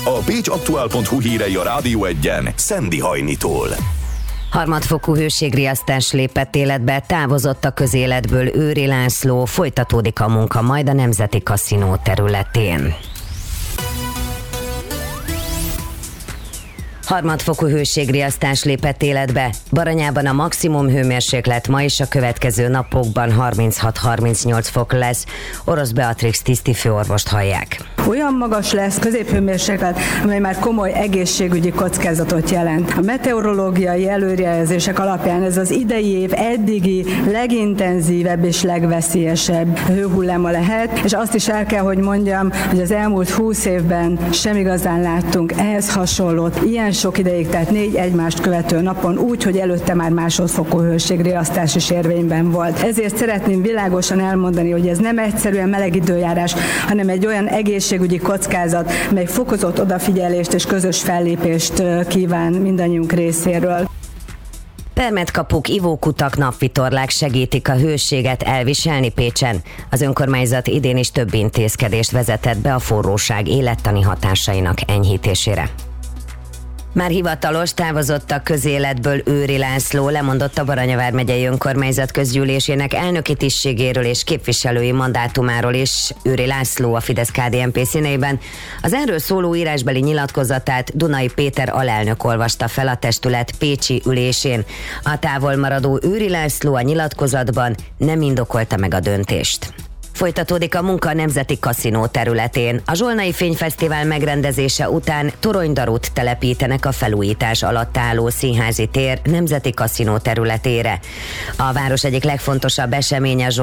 A pécsaktuál.hu hírei a Rádió Egyen Szendi Hajnitól. Harmadfokú hőségriasztás lépett életbe, távozott a közéletből Őry László, folytatódik a munka majd a Nemzeti Kaszinó területén. Harmadfokú hőségriasztás lépett életbe. Baranyában a maximum hőmérséklet ma és a következő napokban 36-38 fok lesz. Orosz Beatrix tisztifőorvost hallják. Olyan magas lesz középhőmérséklet, amely már komoly egészségügyi kockázatot jelent. A meteorológiai előrejelzések alapján ez az idei év eddigi legintenzívebb és legveszélyesebb hőhulláma lehet, és azt is el kell, hogy mondjam, hogy az elmúlt 20 évben sem igazán láttunk ehhez hasonlót, ilyen sok ideig, tehát 4 egymást követő napon úgy, hogy előtte már másodfokú hőségriasztás is érvényben volt. Ezért szeretném világosan elmondani, hogy ez nem egyszerűen meleg időjárás, hanem egy olyan egészségügyi kockázat, mely fokozott odafigyelést és közös fellépést kíván mindannyiunk részéről. Permetkapuk, ivókutak, napvitorlák segítik a hőséget elviselni Pécsen. Az önkormányzat idén is több intézkedést vezetett be a forróság élettani hatásainak enyhítésére. Már hivatalos, távozott a közéletből Őry László, lemondott a Baranya vármegyei önkormányzat közgyűlésének elnöki tisztségéről és képviselői mandátumáról is. Őry László a Fidesz-KDNP színeiben az erről szóló írásbeli nyilatkozatát Dunai Péter alelnök olvasta fel a testület pécsi ülésén. A távolmaradó Őry László a nyilatkozatban nem indokolta meg a döntést. Folytatódik a munka a Nemzeti Kaszinó területén. A Zsolnai Fényfesztivál megrendezése után toronydarút telepítenek a felújítás alatt álló Színházi tér Nemzeti Kaszinó területére. A város egyik legfontosabb eseménye